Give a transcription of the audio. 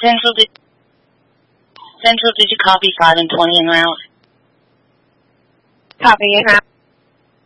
Central, did you copy 5 and 20 en route? Copy en route.